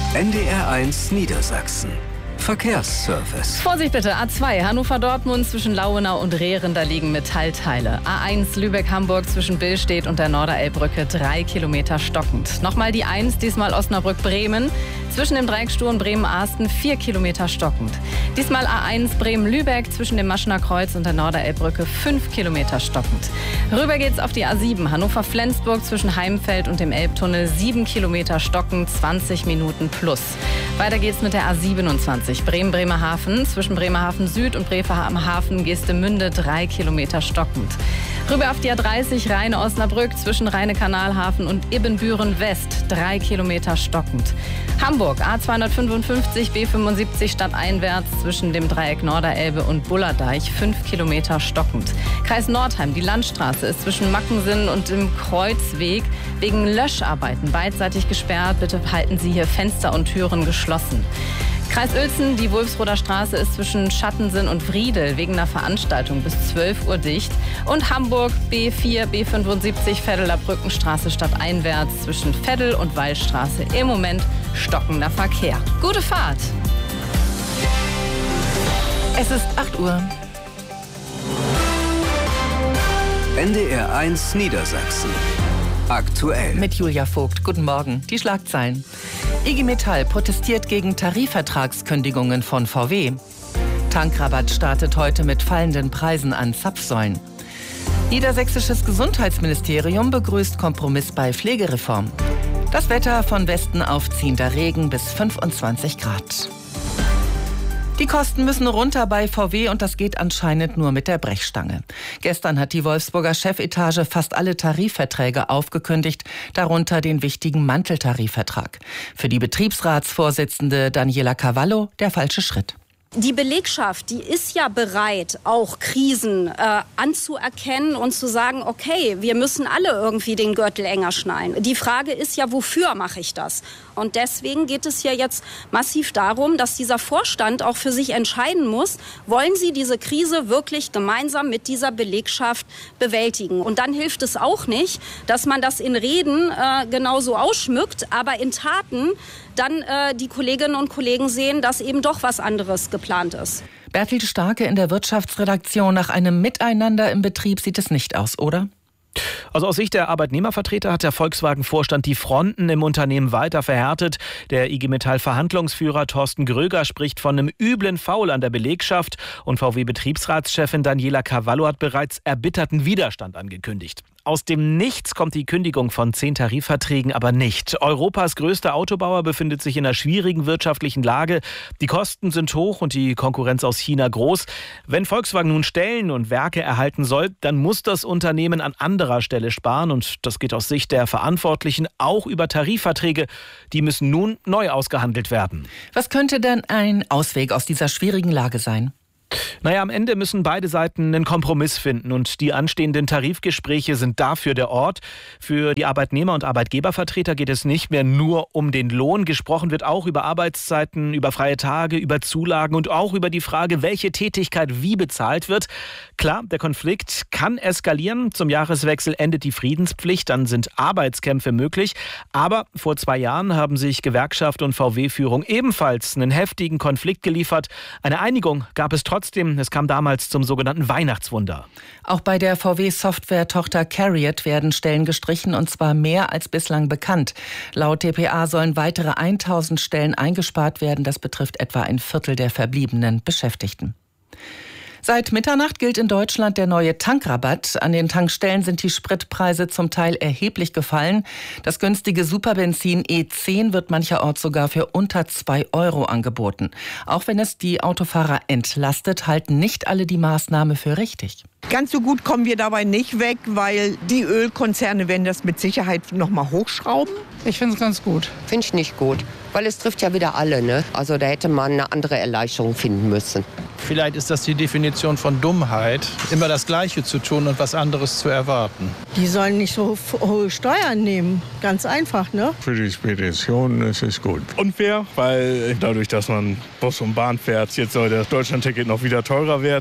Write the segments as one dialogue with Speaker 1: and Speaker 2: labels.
Speaker 1: NDR1 Niedersachsen. Verkehrsservice.
Speaker 2: Vorsicht bitte, A2 Hannover-Dortmund zwischen Lauenau und Rehren, da liegen Metallteile. A1 Lübeck-Hamburg zwischen Billstedt und der Norderelbbrücke 3 Kilometer stockend. Nochmal die 1, diesmal Osnabrück-Bremen. Zwischen dem Dreiecksstuhl und Bremen-Arsten 4 Kilometer stockend. Diesmal A1 Bremen-Lübeck zwischen dem Maschener Kreuz und der Norderelbbrücke 5 Kilometer stockend. Rüber geht's auf die A7 Hannover-Flensburg zwischen Heimfeld und dem Elbtunnel 7 Kilometer stockend, 20 Minuten plus. Weiter geht's mit der A27 Bremen-Bremerhaven zwischen Bremerhaven Süd und Bremerhaven-Geestemünde 3 Kilometer stockend. Rüber auf die A30 Rheine-Osnabrück zwischen Rheine-Kanalhafen und Ibbenbüren West 3 Kilometer stockend. Hamburg A255 B75 stadteinwärts zwischen dem Dreieck Norderelbe und Bullerdeich 5 Kilometer stockend. Kreis Nordheim, die Landstraße ist zwischen Mackensen und dem Kreuzweg wegen Löscharbeiten beidseitig gesperrt. Bitte halten Sie hier Fenster und Türen geschlossen. Kreis Uelzen, die Wulfsroder Straße ist zwischen Schattensen und Wriedel wegen einer Veranstaltung bis 12 Uhr dicht. Und Hamburg B4, B75 Veddeler Brückenstraße stadteinwärts zwischen Veddel und Wallstraße im Moment stockender Verkehr. Gute Fahrt!
Speaker 3: Es ist 8 Uhr.
Speaker 1: NDR1 Niedersachsen. Aktuell.
Speaker 3: Mit Julia Vogt. Guten Morgen. Die Schlagzeilen. IG Metall protestiert gegen Tarifvertragskündigungen von VW. Tankrabatt startet heute mit fallenden Preisen an Zapfsäulen. Niedersächsisches Gesundheitsministerium begrüßt Kompromiss bei Pflegereform. Das Wetter von Westen aufziehender Regen bis 25 Grad. Die Kosten müssen runter bei VW und das geht anscheinend nur mit der Brechstange. Gestern hat die Wolfsburger Chefetage fast alle Tarifverträge aufgekündigt, darunter den wichtigen Manteltarifvertrag. Für die Betriebsratsvorsitzende Daniela Cavallo der falsche Schritt.
Speaker 4: Die Belegschaft, die ist ja bereit, auch Krisen anzuerkennen und zu sagen, okay, wir müssen alle irgendwie den Gürtel enger schnallen. Die Frage ist ja, wofür mache ich das? Und deswegen geht es ja jetzt massiv darum, dass dieser Vorstand auch für sich entscheiden muss, wollen sie diese Krise wirklich gemeinsam mit dieser Belegschaft bewältigen? Und dann hilft es auch nicht, dass man das in Reden genauso ausschmückt, aber in Taten dann die Kolleginnen und Kollegen sehen, dass eben doch was anderes geplant ist.
Speaker 3: Bertil Starke in der Wirtschaftsredaktion. Nach einem Miteinander im Betrieb sieht es nicht aus, oder?
Speaker 5: Also aus Sicht der Arbeitnehmervertreter hat der Volkswagen-Vorstand die Fronten im Unternehmen weiter verhärtet. Der IG Metall-Verhandlungsführer Thorsten Gröger spricht von einem üblen Foul an der Belegschaft und VW-Betriebsratschefin Daniela Cavallo hat bereits erbitterten Widerstand angekündigt. Aus dem Nichts kommt die Kündigung von 10 Tarifverträgen aber nicht. Europas größter Autobauer befindet sich in einer schwierigen wirtschaftlichen Lage. Die Kosten sind hoch und die Konkurrenz aus China groß. Wenn Volkswagen nun Stellen und Werke erhalten soll, dann muss das Unternehmen an anderer Stelle sparen. Und das geht aus Sicht der Verantwortlichen auch über Tarifverträge. Die müssen nun neu ausgehandelt werden.
Speaker 3: Was könnte denn ein Ausweg aus dieser schwierigen Lage sein?
Speaker 5: Naja, am Ende müssen beide Seiten einen Kompromiss finden und die anstehenden Tarifgespräche sind dafür der Ort. Für die Arbeitnehmer- und Arbeitgebervertreter geht es nicht mehr nur um den Lohn. Gesprochen wird auch über Arbeitszeiten, über freie Tage, über Zulagen und auch über die Frage, welche Tätigkeit wie bezahlt wird. Klar, der Konflikt kann eskalieren. Zum Jahreswechsel endet die Friedenspflicht, dann sind Arbeitskämpfe möglich. Aber vor 2 Jahren haben sich Gewerkschaft und VW-Führung ebenfalls einen heftigen Konflikt geliefert. Eine Einigung gab es trotzdem. Es kam damals zum sogenannten Weihnachtswunder.
Speaker 3: Auch bei der VW-Software-Tochter CARIAD werden Stellen gestrichen, und zwar mehr als bislang bekannt. Laut dpa sollen weitere 1000 Stellen eingespart werden. Das betrifft etwa ein Viertel der verbliebenen Beschäftigten. Seit Mitternacht gilt in Deutschland der neue Tankrabatt. An den Tankstellen sind die Spritpreise zum Teil erheblich gefallen. Das günstige Superbenzin E10 wird mancherorts sogar für unter 2 € angeboten. Auch wenn es die Autofahrer entlastet, halten nicht alle die Maßnahme für richtig.
Speaker 6: Ganz so gut kommen wir dabei nicht weg, weil die Ölkonzerne werden das mit Sicherheit noch mal hochschrauben.
Speaker 7: Ich finde es ganz gut.
Speaker 8: Finde ich nicht gut, weil es trifft ja wieder alle, ne? Also da hätte man eine andere Erleichterung finden müssen.
Speaker 7: Vielleicht ist das die Definition von Dummheit, immer das Gleiche zu tun und was anderes zu erwarten.
Speaker 9: Die sollen nicht so hohe Steuern nehmen, ganz einfach, ne?
Speaker 10: Für die Spedition ist es gut. Unfair, weil dadurch, dass man Bus und Bahn fährt, jetzt soll das Deutschlandticket noch wieder teurer werden.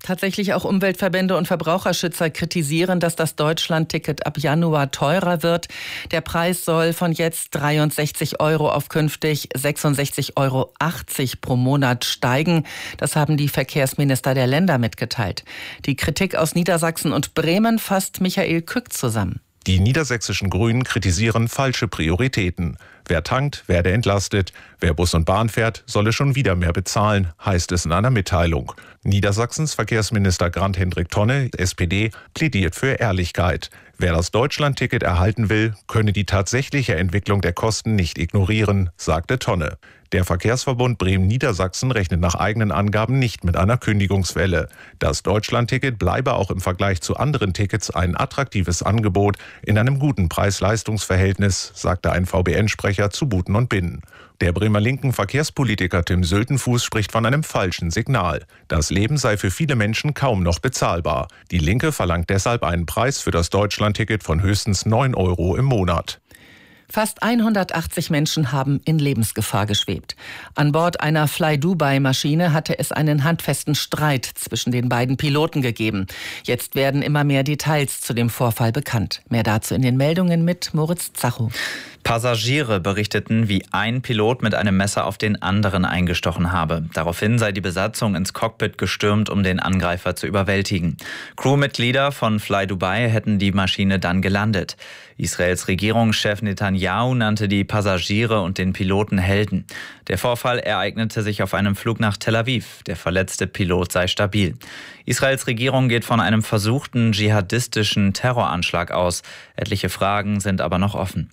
Speaker 3: Tatsächlich auch Umweltverbände und Verbraucherschützer kritisieren, dass das Deutschland-Ticket ab Januar teurer wird. Der Preis soll von jetzt 63 € auf künftig 66,80 € pro Monat steigen. Das haben die Verkehrsminister der Länder mitgeteilt. Die Kritik aus Niedersachsen und Bremen fasst Michael Kück zusammen.
Speaker 11: Die niedersächsischen Grünen kritisieren falsche Prioritäten. Wer tankt, werde entlastet. Wer Bus und Bahn fährt, solle schon wieder mehr bezahlen, heißt es in einer Mitteilung. Niedersachsens Verkehrsminister Grant-Hendrik Tonne, SPD, plädiert für Ehrlichkeit. Wer das Deutschland-Ticket erhalten will, könne die tatsächliche Entwicklung der Kosten nicht ignorieren, sagte Tonne. Der Verkehrsverbund Bremen-Niedersachsen rechnet nach eigenen Angaben nicht mit einer Kündigungswelle. Das Deutschland-Ticket bleibe auch im Vergleich zu anderen Tickets ein attraktives Angebot in einem guten Preis-Leistungs-Verhältnis, sagte ein VBN-Sprecher zu Buten und Binnen. Der Bremer linken Verkehrspolitiker Tim Söltenfuß spricht von einem falschen Signal. Das Leben sei für viele Menschen kaum noch bezahlbar. Die Linke verlangt deshalb einen Preis für das Deutschland-Ticket von höchstens 9 € im Monat.
Speaker 3: Fast 180 Menschen haben in Lebensgefahr geschwebt. An Bord einer Fly-Dubai-Maschine hatte es einen handfesten Streit zwischen den beiden Piloten gegeben. Jetzt werden immer mehr Details zu dem Vorfall bekannt. Mehr dazu in den Meldungen mit Moritz Zacho.
Speaker 12: Passagiere berichteten, wie ein Pilot mit einem Messer auf den anderen eingestochen habe. Daraufhin sei die Besatzung ins Cockpit gestürmt, um den Angreifer zu überwältigen. Crewmitglieder von Fly Dubai hätten die Maschine dann gelandet. Israels Regierungschef Netanyahu nannte die Passagiere und den Piloten Helden. Der Vorfall ereignete sich auf einem Flug nach Tel Aviv. Der verletzte Pilot sei stabil. Israels Regierung geht von einem versuchten dschihadistischen Terroranschlag aus. Etliche Fragen sind aber noch offen.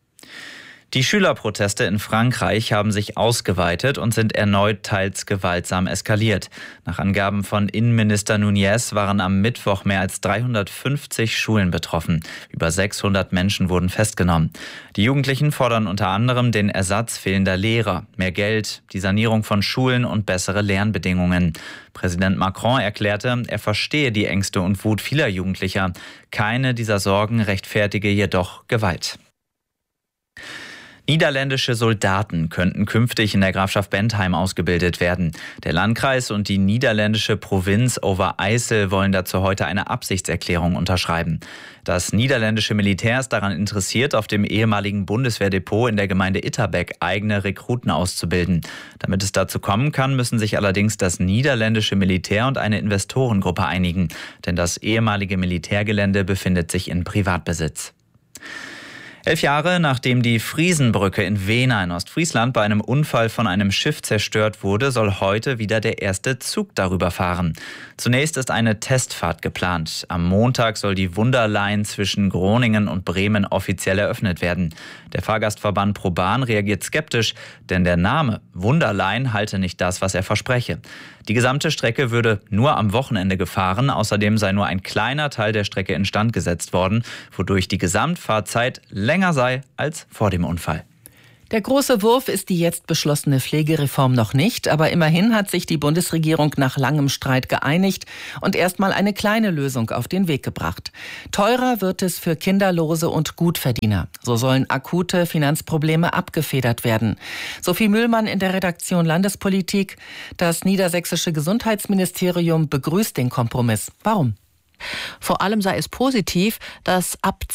Speaker 12: Die Schülerproteste in Frankreich haben sich ausgeweitet und sind erneut teils gewaltsam eskaliert. Nach Angaben von Innenminister Nunez waren am Mittwoch mehr als 350 Schulen betroffen. Über 600 Menschen wurden festgenommen. Die Jugendlichen fordern unter anderem den Ersatz fehlender Lehrer, mehr Geld, die Sanierung von Schulen und bessere Lernbedingungen. Präsident Macron erklärte, er verstehe die Ängste und Wut vieler Jugendlicher. Keine dieser Sorgen rechtfertige jedoch Gewalt. Niederländische Soldaten könnten künftig in der Grafschaft Bentheim ausgebildet werden. Der Landkreis und die niederländische Provinz Overijssel wollen dazu heute eine Absichtserklärung unterschreiben. Das niederländische Militär ist daran interessiert, auf dem ehemaligen Bundeswehrdepot in der Gemeinde Itterbeck eigene Rekruten auszubilden. Damit es dazu kommen kann, müssen sich allerdings das niederländische Militär und eine Investorengruppe einigen. Denn das ehemalige Militärgelände befindet sich in Privatbesitz. 11 Jahre nachdem die Friesenbrücke in Wena in Ostfriesland bei einem Unfall von einem Schiff zerstört wurde, soll heute wieder der erste Zug darüber fahren. Zunächst ist eine Testfahrt geplant. Am Montag soll die Wunderline zwischen Groningen und Bremen offiziell eröffnet werden. Der Fahrgastverband ProBahn reagiert skeptisch, denn der Name Wunderline halte nicht das, was er verspreche. Die gesamte Strecke würde nur am Wochenende gefahren. Außerdem sei nur ein kleiner Teil der Strecke instand gesetzt worden, wodurch die Gesamtfahrzeit länger sei als vor dem Unfall.
Speaker 3: Der große Wurf ist die jetzt beschlossene Pflegereform noch nicht, aber immerhin hat sich die Bundesregierung nach langem Streit geeinigt und erstmal eine kleine Lösung auf den Weg gebracht. Teurer wird es für Kinderlose und Gutverdiener. So sollen akute Finanzprobleme abgefedert werden. Sophie Mühlmann in der Redaktion Landespolitik. Das niedersächsische Gesundheitsministerium begrüßt den Kompromiss. Warum?
Speaker 13: Vor allem sei es positiv, dass ab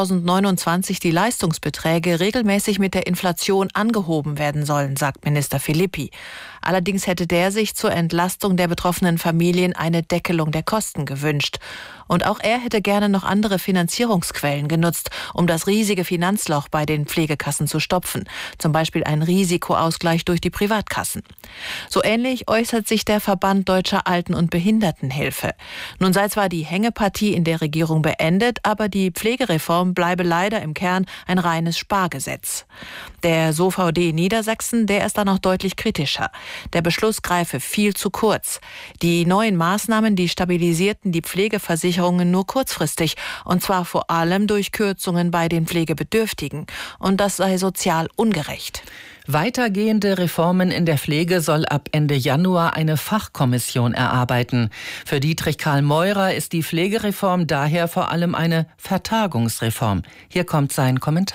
Speaker 13: 2029 die Leistungsbeträge regelmäßig mit der Inflation angehoben werden sollen, sagt Minister Philippi. Allerdings hätte der sich zur Entlastung der betroffenen Familien eine Deckelung der Kosten gewünscht. Und auch er hätte gerne noch andere Finanzierungsquellen genutzt, um das riesige Finanzloch bei den Pflegekassen zu stopfen. Zum Beispiel ein Risikoausgleich durch die Privatkassen. So ähnlich äußert sich der Verband Deutscher Alten- und Behindertenhilfe. Nun sei zwar die Hängepartie in der Regierung beendet, aber die Pflegereform bleibe leider im Kern ein reines Spargesetz. Der SOVD Niedersachsen, der ist da noch deutlich kritischer. Der Beschluss greife viel zu kurz. Die neuen Maßnahmen, die stabilisierten die Pflegeversicherungen nur kurzfristig, und zwar vor allem durch Kürzungen bei den Pflegebedürftigen. Und das sei sozial ungerecht.
Speaker 3: Weitergehende Reformen in der Pflege soll ab Ende Januar eine Fachkommission erarbeiten. Für Dietrich Karl Meurer ist die Pflegereform daher vor allem eine Vertagungsreform. Hier kommt sein Kommentar.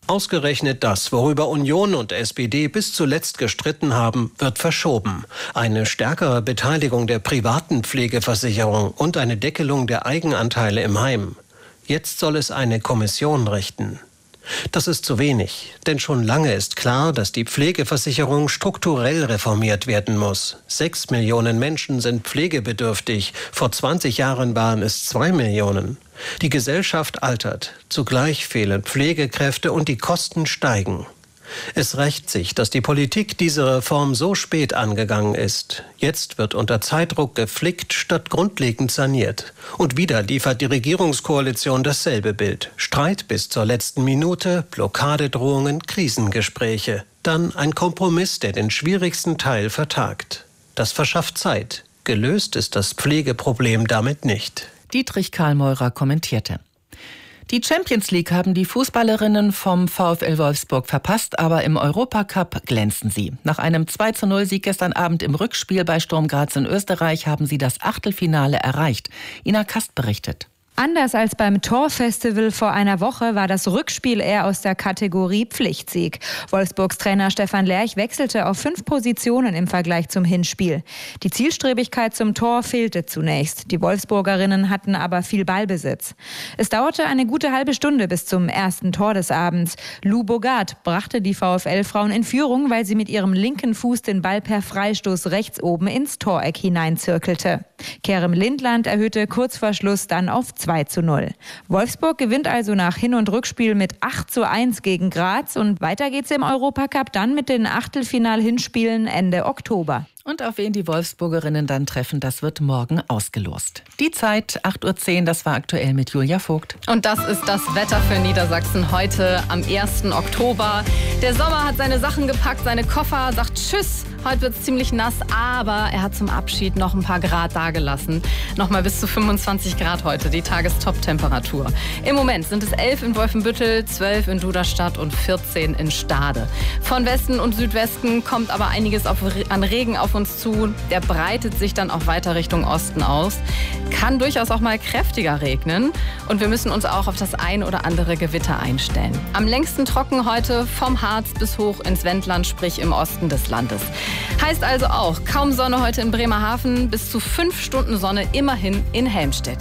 Speaker 14: Ausgerechnet das, worüber Union und SPD bis zuletzt gestritten haben, wird verschoben. Eine stärkere Beteiligung der privaten Pflegeversicherung und eine Deckelung der Eigenanteile im Heim. Jetzt soll es eine Kommission richten. Das ist zu wenig, denn schon lange ist klar, dass die Pflegeversicherung strukturell reformiert werden muss. 6 Millionen Menschen sind pflegebedürftig, vor 20 Jahren waren es 2 Millionen. Die Gesellschaft altert, zugleich fehlen Pflegekräfte und die Kosten steigen. Es rächt sich, dass die Politik diese Reform so spät angegangen ist. Jetzt wird unter Zeitdruck geflickt statt grundlegend saniert. Und wieder liefert die Regierungskoalition dasselbe Bild. Streit bis zur letzten Minute, Blockadedrohungen, Krisengespräche. Dann ein Kompromiss, der den schwierigsten Teil vertagt. Das verschafft Zeit. Gelöst ist das Pflegeproblem damit nicht.
Speaker 3: Dietrich Karlmeurer kommentierte. Die Champions League haben die Fußballerinnen vom VfL Wolfsburg verpasst, aber im Europacup glänzen sie. Nach einem 2:0-Sieg gestern Abend im Rückspiel bei Sturm Graz in Österreich haben sie das Achtelfinale erreicht. Ina Kast berichtet.
Speaker 15: Anders als beim Torfestival vor einer Woche war das Rückspiel eher aus der Kategorie Pflichtsieg. Wolfsburgs Trainer Stefan Lerch wechselte auf 5 Positionen im Vergleich zum Hinspiel. Die Zielstrebigkeit zum Tor fehlte zunächst. Die Wolfsburgerinnen hatten aber viel Ballbesitz. Es dauerte eine gute halbe Stunde bis zum ersten Tor des Abends. Lou Bogart brachte die VfL-Frauen in Führung, weil sie mit ihrem linken Fuß den Ball per Freistoß rechts oben ins Toreck hineinzirkelte. Kerem Lindland erhöhte kurz vor Schluss dann auf 2:0. Wolfsburg gewinnt also nach Hin- und Rückspiel mit 8:1 gegen Graz und weiter geht's im Europacup dann mit den Achtelfinal-Hinspielen Ende Oktober.
Speaker 3: Und auf wen die Wolfsburgerinnen dann treffen, das wird morgen ausgelost. Die Zeit 8:10 Uhr, das war aktuell mit Julia Vogt.
Speaker 2: Und das ist das Wetter für Niedersachsen heute am 1. Oktober. Der Sommer hat seine Sachen gepackt, seine Koffer, sagt Tschüss. Heute wird es ziemlich nass, aber er hat zum Abschied noch ein paar Grad dagelassen. Nochmal bis zu 25 Grad heute, die Tagestop-Temperatur. Im Moment sind es 11 in Wolfenbüttel, 12 in Duderstadt und 14 in Stade. Von Westen und Südwesten kommt aber einiges an Regen auf uns zu. Der breitet sich dann auch weiter Richtung Osten aus. Kann durchaus auch mal kräftiger regnen. Und wir müssen uns auch auf das ein oder andere Gewitter einstellen. Am längsten trocken heute vom Harz bis hoch ins Wendland, sprich im Osten des Landes. Heißt also auch, kaum Sonne heute in Bremerhaven, bis zu 5 Stunden Sonne immerhin in Helmstedt.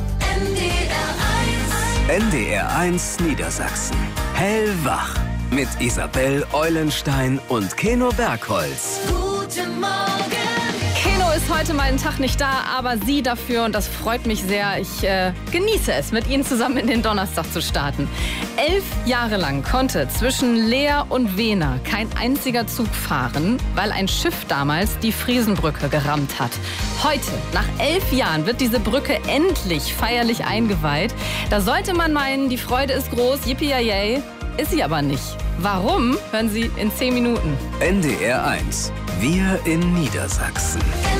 Speaker 1: NDR1 Niedersachsen. Hellwach. Mit Isabel Eulenstein und Keno Bergholz.
Speaker 2: Guten Morgen. Keno ist heute mal einen Tag nicht da, aber Sie dafür und das freut mich sehr. Ich genieße es, mit Ihnen zusammen in den Donnerstag zu starten. 11 Jahre lang konnte zwischen Leer und Wehner kein einziger Zug fahren, weil ein Schiff damals die Friesenbrücke gerammt hat. Heute, nach 11 Jahren, wird diese Brücke endlich feierlich eingeweiht. Da sollte man meinen, die Freude ist groß, yippie-yay, ist sie aber nicht. Warum? Hören Sie in 10 Minuten.
Speaker 1: NDR1. Wir in Niedersachsen.